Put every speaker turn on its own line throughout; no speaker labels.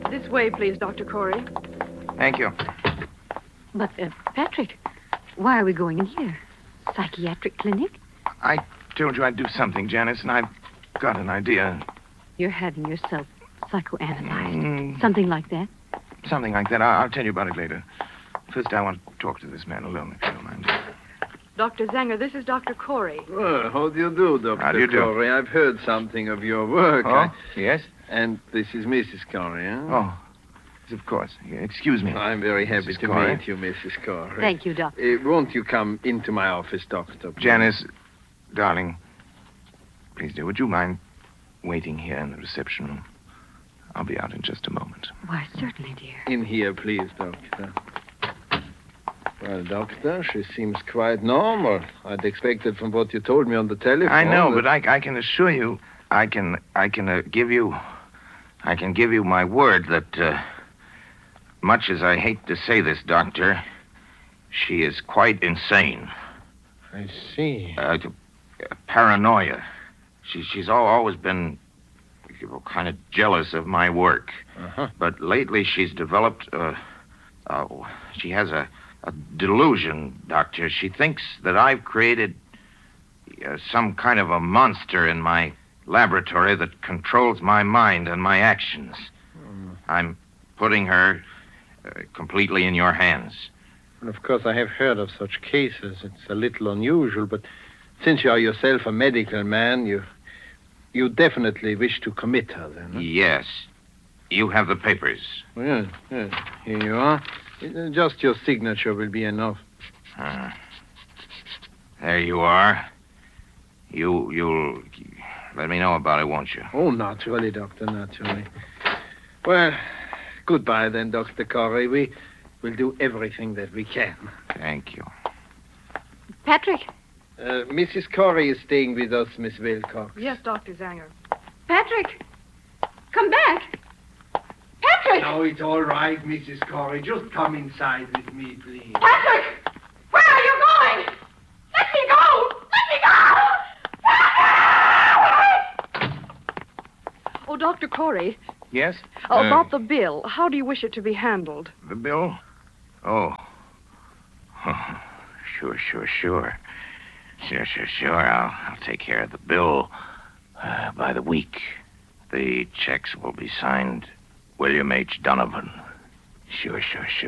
This way, please, Dr. Corey.
Thank you.
But, Patrick, why are we going in here? Psychiatric clinic?
I told you I'd do something, Janice, and I've got an idea.
You're having yourself psychoanalyzed. Something like that?
Something like that. I'll tell you about it later. First, I want to talk to this man alone, if you don't mind.
Dr. Zanger, this is Dr. Corey.
Well, how do you do, Dr.
How do you do?
Corey? I've heard something of your work.
Oh, yes?
And this is Mrs. Corey, huh?
Oh, yes, of course. Excuse me.
I'm very happy
Mrs.
to
Corey.
meet you, Mrs. Corey.
Thank you, Doctor.
Won't you come into my office, Doctor? please?
Janice, darling, please, dear, would you mind waiting here in the reception room? I'll be out in just a moment.
Why, certainly, dear.
In here, please, Doctor. Well, Doctor, she seems quite normal. I'd expected from what you told me on the telephone.
I know,
that-
but I can assure you, I can give you my word that, much as I hate to say this, Doctor, she is quite insane.
I see.
Paranoia. She's always been kind of jealous of my work.
Uh-huh.
But lately she's developed, she has a delusion, Doctor. She thinks that I've created some kind of a monster in my laboratory that controls my mind and my actions. I'm putting her completely in your hands.
And of course, I have heard of such cases. It's a little unusual, but since you are yourself a medical man, you definitely wish to commit her, then. Huh?
Yes. You have the papers.
Yes. Here you are. Just your signature will be enough.
There you are. You'll let me know about it, won't you?
Oh, naturally, Doctor, naturally. Well, goodbye then, Dr. Corey. We will do everything that we can.
Thank you.
Patrick!
Mrs. Corey is staying with us, Miss Wilcox.
Yes, Dr. Zanger.
Patrick! Come back! Patrick!
No, it's all right, Mrs. Corey. Just come inside with me, please.
Patrick! Where are you going? Let me go! Let me go!
Oh, Dr. Corey,
Yes?
about the bill. How do you wish it to be handled?
The bill? Oh. Sure. Sure. I'll take care of the bill by the week. The checks will be signed William H. Donovan. Sure.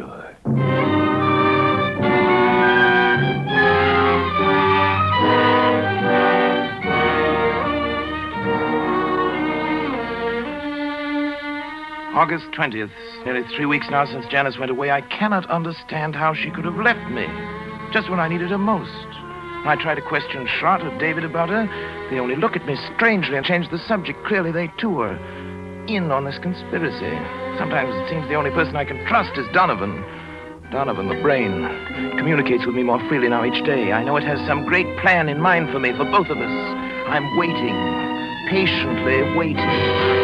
August 20th. Nearly 3 weeks now since Janice went away. I cannot understand how she could have left me just when I needed her most. I try to question Schrott or David about her. They only look at me strangely and change the subject. Clearly, they, too, are in on this conspiracy. Sometimes it seems the only person I can trust is Donovan. Donovan, the brain, communicates with me more freely now each day. I know it has some great plan in mind for me, for both of us. I'm waiting, patiently waiting.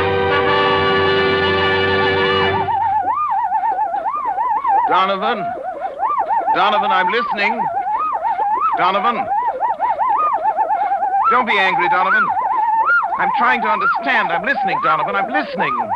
Donovan, I'm listening. Donovan. Don't be angry, Donovan. I'm trying to understand. I'm listening, Donovan. I'm listening.